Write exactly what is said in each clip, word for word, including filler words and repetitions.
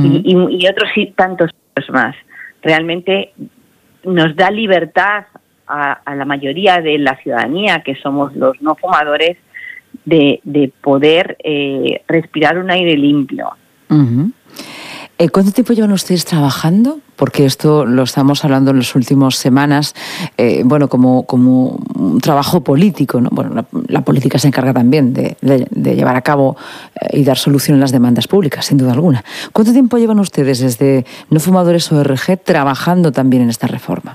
y, y, y otros sí, tantos más. Realmente nos da libertad a, a la mayoría de la ciudadanía, que somos los no fumadores, de, de poder eh, respirar un aire limpio. Uh-huh. Eh, ¿Cuánto tiempo llevan ustedes trabajando? Porque esto lo estamos hablando en las últimas semanas, eh, bueno, como, como un trabajo político, ¿no? Bueno, la, la política se encarga también de, de, de llevar a cabo eh, y dar solución a las demandas públicas, sin duda alguna. ¿Cuánto tiempo llevan ustedes desde No Fumadores O R G trabajando también en esta reforma?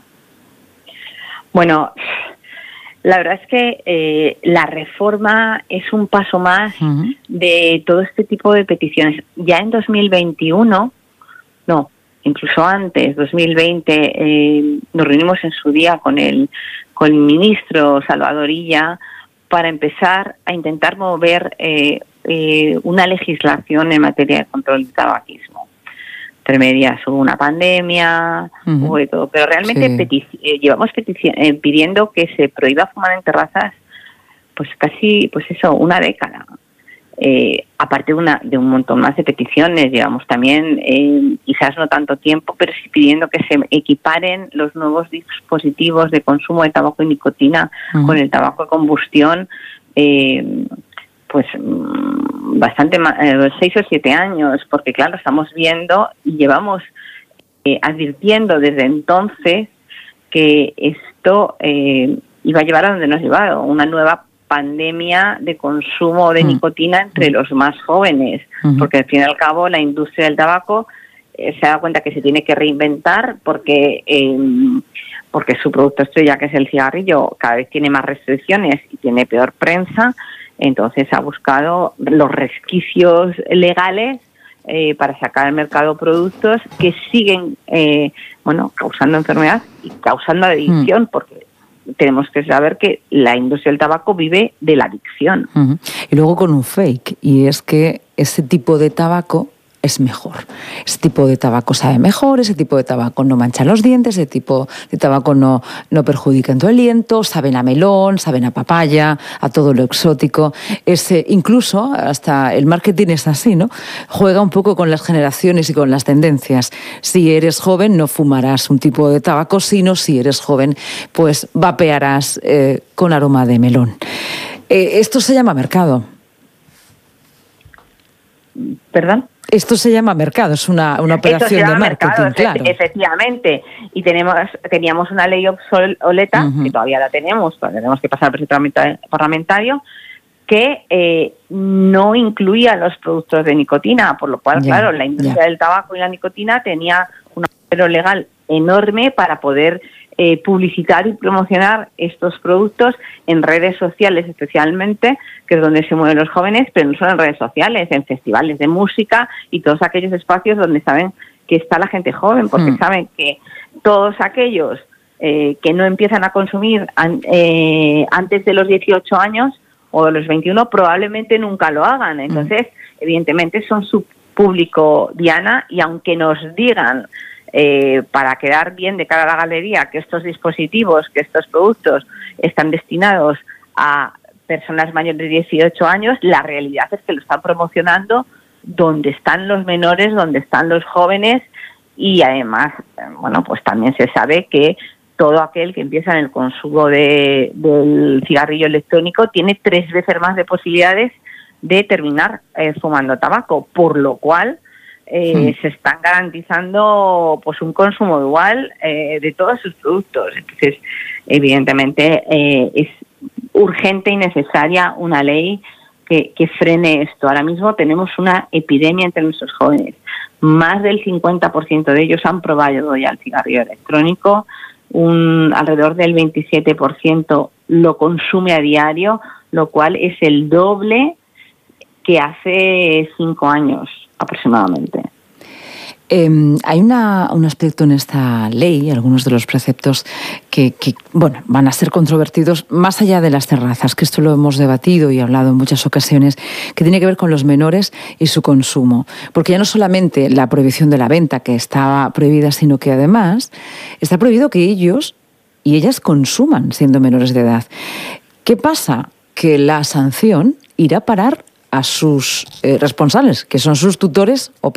Bueno, la verdad es que eh, la reforma es un paso más uh-huh. de todo este tipo de peticiones. Ya en dos mil veintiuno, no, incluso antes, dos mil veinte, eh, nos reunimos en su día con el, con el ministro Salvador Illa para empezar a intentar mover eh, eh, una legislación en materia de control del tabaquismo. Entre medias hubo una pandemia, uh-huh. hubo de todo, pero realmente sí. petici- eh, llevamos petici- eh, pidiendo que se prohíba fumar en terrazas pues casi, pues eso, una década. Eh, aparte de, una, de un montón más de peticiones, llevamos también, eh, quizás no tanto tiempo, pero sí pidiendo que se equiparen los nuevos dispositivos de consumo de tabaco y nicotina uh-huh. con el tabaco de combustión, eh, pues bastante más, eh, seis o siete años, porque claro, estamos viendo y llevamos eh, advirtiendo desde entonces que esto eh, iba a llevar a donde nos ha llevado, una nueva pandemia de consumo de uh-huh. nicotina entre los más jóvenes, uh-huh. porque al fin y al cabo la industria del tabaco eh, se da cuenta que se tiene que reinventar porque eh, porque su producto estrella, que es el cigarrillo, cada vez tiene más restricciones y tiene peor prensa. Entonces ha buscado los resquicios legales eh, para sacar al mercado productos que siguen eh, bueno, causando enfermedad y causando adicción, mm. porque tenemos que saber que la industria del tabaco vive de la adicción. Uh-huh. Y luego con un fake, y es que ese tipo de tabaco es mejor. Ese tipo de tabaco sabe mejor, ese tipo de tabaco no mancha los dientes, ese tipo de tabaco no, no perjudica en tu aliento, saben a melón, saben a papaya, a todo lo exótico. Ese, incluso, hasta el marketing es así, ¿no? Juega un poco con las generaciones y con las tendencias. Si eres joven, no fumarás un tipo de tabaco, sino si eres joven, pues vapearás eh, con aroma de melón. Eh, esto se llama mercado. ¿Perdón? Esto se llama mercado, es una, una operación de marketing, mercado, claro. Efectivamente, y tenemos teníamos una ley obsoleta, uh-huh. que todavía la tenemos, tenemos que pasar por el trámite parlamentario, que eh, no incluía los productos de nicotina, por lo cual, yeah, claro, la industria yeah. del tabaco y la nicotina tenía un agujero legal enorme para poder eh, publicitar y promocionar estos productos en redes sociales especialmente, que es donde se mueven los jóvenes, pero no solo en redes sociales, en festivales de música y todos aquellos espacios donde saben que está la gente joven, porque mm. saben que todos aquellos eh, que no empiezan a consumir an, eh, antes de los dieciocho años o de los veintiuno probablemente nunca lo hagan. Entonces, mm. evidentemente son su público diana, y aunque nos digan Eh, para quedar bien de cara a la galería que estos dispositivos, que estos productos están destinados a personas mayores de dieciocho años, la realidad es que lo están promocionando donde están los menores, donde están los jóvenes, y además, bueno, pues también se sabe que todo aquel que empieza en el consumo de, del cigarrillo electrónico tiene tres veces más de posibilidades de terminar eh, fumando tabaco, por lo cual Eh, sí. se están garantizando pues un consumo igual eh, de todos sus productos. Entonces, evidentemente, eh, es urgente y necesaria una ley que, que frene esto. Ahora mismo tenemos una epidemia entre nuestros jóvenes. Más del cincuenta por ciento de ellos han probado ya el cigarrillo electrónico. Un, alrededor del veintisiete por ciento lo consume a diario, lo cual es el doble que hace cinco años aproximadamente. Eh, hay una, un aspecto en esta ley, algunos de los preceptos que, que bueno, van a ser controvertidos más allá de las terrazas, que esto lo hemos debatido y hablado en muchas ocasiones, que tiene que ver con los menores y su consumo. Porque ya no solamente la prohibición de la venta, que está prohibida, sino que además está prohibido que ellos y ellas consuman siendo menores de edad. ¿Qué pasa? Que la sanción irá a parar a sus eh, responsables, que son sus tutores o